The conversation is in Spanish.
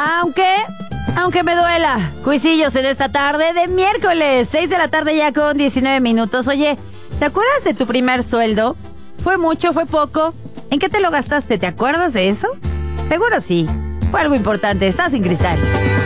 Aunque me duela, cuisillos en esta tarde de miércoles, 6 de la tarde ya con 19 minutos. Oye, ¿te acuerdas de tu primer sueldo? ¿Fue mucho, fue poco? ¿En qué te lo gastaste? ¿Te acuerdas de eso? Seguro sí, fue algo importante. Estás en Cristal.